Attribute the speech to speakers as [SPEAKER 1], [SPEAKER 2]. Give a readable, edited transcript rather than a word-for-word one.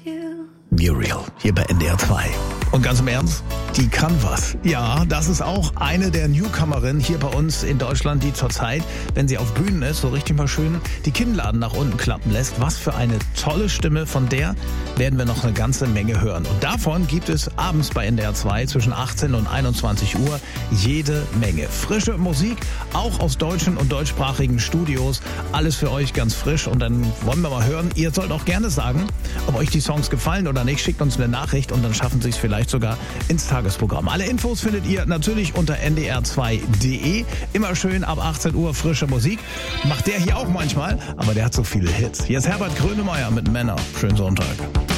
[SPEAKER 1] Muriel, hier bei NDR 2. Und ganz im Ernst, die kann was. Ja, das ist auch eine der Newcomerinnen hier bei uns in Deutschland, die zurzeit, wenn sie auf Bühnen ist, so richtig mal schön die Kinnladen nach unten klappen lässt. Was für eine tolle Stimme, von der werden wir noch eine ganze Menge hören. Und davon gibt es abends bei NDR 2 zwischen 18 und 21 Uhr jede Menge. Frische Musik, auch aus deutschen und deutschsprachigen Studios. Alles für euch ganz frisch. Und dann wollen wir mal hören. Ihr sollt auch gerne sagen, ob euch die Songs gefallen oder nicht. Schickt uns eine Nachricht und dann schaffen sie es vielleicht sogar ins Tagesprogramm. Alle Infos findet ihr natürlich unter ndr2.de. Immer schön ab 18 Uhr frische Musik. Macht der hier auch manchmal, aber der hat so viele Hits. Hier ist Herbert Grönemeyer mit Männer. Schönen Sonntag.